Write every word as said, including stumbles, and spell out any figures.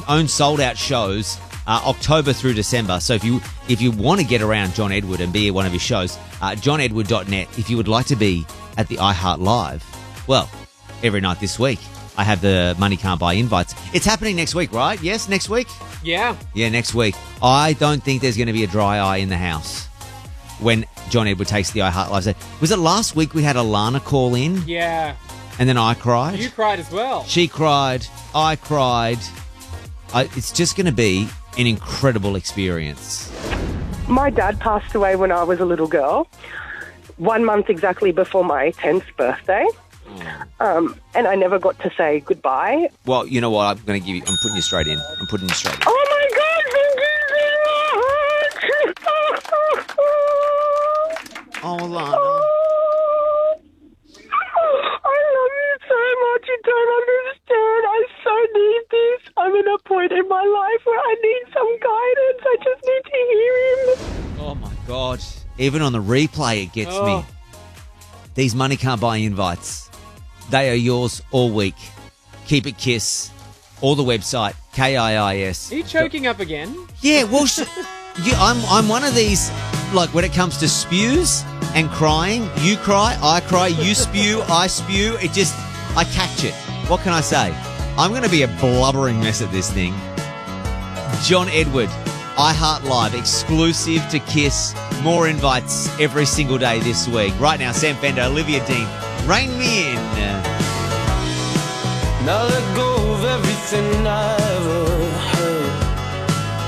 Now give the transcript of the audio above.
own sold-out shows uh, October through December. So if you if you want to get around John Edward and be at one of his shows, uh, john edward dot net. If you would like to be at the iHeart Live, well, every night this week, I have the Money Can't Buy invites. It's happening next week, right? Yes, next week? Yeah. Yeah, next week. I don't think there's going to be a dry eye in the house when John Edward takes the iHeart Live stage. Was it last week we had Alana call in? Yeah. And then I cried? You cried as well. She cried. I cried. I, it's just going to be an incredible experience. My dad passed away when I was a little girl, one month exactly before my tenth birthday. Um, and I never got to say goodbye. Well, you know what? I'm going to give you... I'm putting you straight in. I'm putting you straight in. Oh, my God! Thank you so much! Oh, Alana. Oh, I love you so much. You don't understand. I so need this. I'm in a point in my life where I need some guidance. I just need to hear him. Oh, my God. Even on the replay, it gets Oh. me. These Money Can't Buy invites. They are yours all week. Keep it Kiss. Or the website, K I I S. Are you choking up again? Yeah, well, sh- you, I'm, I'm one of these, like, when it comes to spews and crying, you cry, I cry, you spew, I spew. It just, I catch it. What can I say? I'm going to be a blubbering mess at this thing. John Edward, iHeart Live, exclusive to Kiss. More invites every single day this week. Right now, Sam Fender, Olivia Dean, Rein Me In. Now let go of everything I ever